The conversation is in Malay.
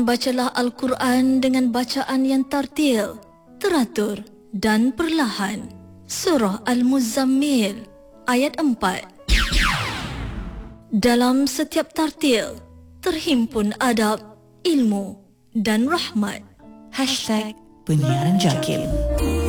Bacalah Al-Quran dengan bacaan yang tartil, teratur dan perlahan. Surah Al-Muzammil ayat 4. Dalam setiap tartil terhimpun adab, ilmu dan rahmat. #Penyiaran Jakil.